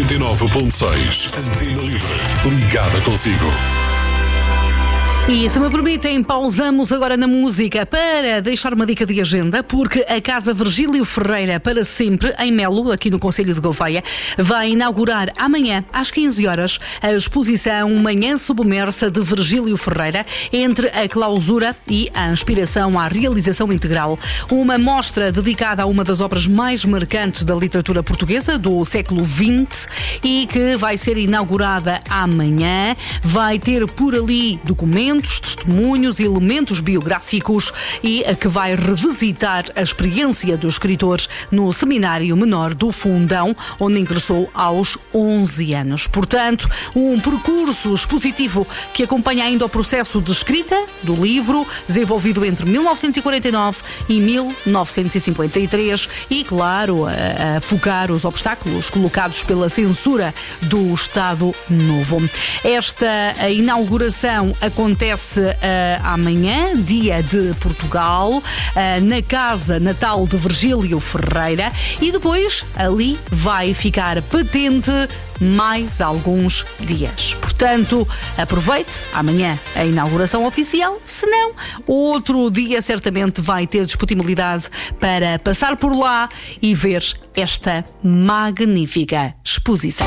89.6. Antena Livre. Ligada consigo. E se me permitem, pausamos agora na música para deixar uma dica de agenda, porque a Casa Virgílio Ferreira para Sempre, em Melo, aqui no Concelho de Gouveia, vai inaugurar amanhã, às 15 horas, a exposição Manhã Submersa de Virgílio Ferreira, entre a clausura e a inspiração à realização integral. Uma mostra dedicada a uma das obras mais marcantes da literatura portuguesa do século XX e que vai ser inaugurada amanhã. Vai ter por ali documentos, testemunhos, elementos biográficos e que vai revisitar a experiência do escritor no Seminário Menor do Fundão, onde ingressou aos 11 anos. Portanto, um percurso expositivo que acompanha ainda o processo de escrita do livro, desenvolvido entre 1949 e 1953 e, claro, a focar os obstáculos colocados pela censura do Estado Novo. Esta inauguração acontece amanhã, dia de Portugal, na Casa Natal de Virgílio Ferreira, e depois ali vai ficar patente mais alguns dias. Portanto, aproveite amanhã a inauguração oficial, se não, outro dia certamente vai ter disponibilidade para passar por lá e ver esta magnífica exposição.